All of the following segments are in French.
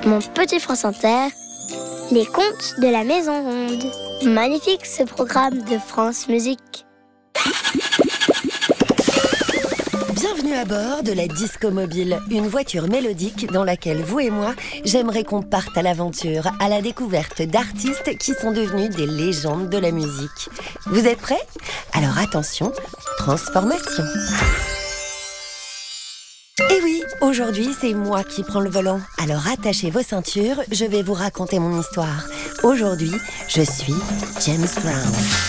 Mon petit France Inter, les contes de la Maison Ronde. Magnifique ce programme de France Musique. Bienvenue à bord de la Disco Mobile, une voiture mélodique dans laquelle vous et moi, j'aimerais qu'on parte à l'aventure, à la découverte d'artistes qui sont devenus des légendes de la musique. Vous êtes prêts? Alors attention, transformation. Et oui, aujourd'hui c'est moi qui prends le volant. Alors attachez vos ceintures, je vais vous raconter mon histoire. Aujourd'hui, je suis James Brown.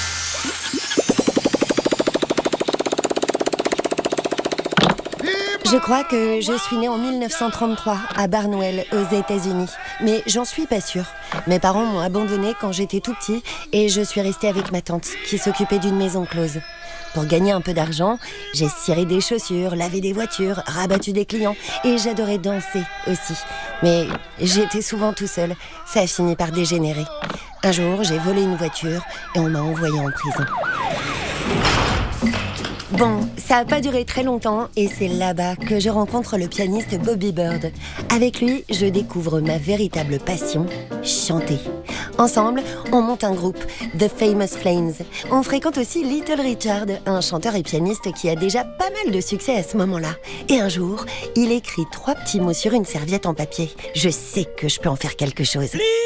Je crois que je suis née en 1933 à Barnwell, aux États-Unis. Mais j'en suis pas sûre. Mes parents m'ont abandonnée quand j'étais tout petit et je suis restée avec ma tante qui s'occupait d'une maison close. Pour gagner un peu d'argent, j'ai ciré des chaussures, lavé des voitures, rabattu des clients et j'adorais danser aussi. Mais j'étais souvent tout seul, ça a fini par dégénérer. Un jour, j'ai volé une voiture et on m'a envoyée en prison. Bon, ça n'a pas duré très longtemps et c'est là-bas que je rencontre le pianiste Bobby Bird. Avec lui, je découvre ma véritable passion, chanter. Ensemble, on monte un groupe, The Famous Flames. On fréquente aussi Little Richard, un chanteur et pianiste qui a déjà pas mal de succès à ce moment-là. Et un jour, il écrit 3 petits mots sur une serviette en papier. Je sais que je peux en faire quelque chose.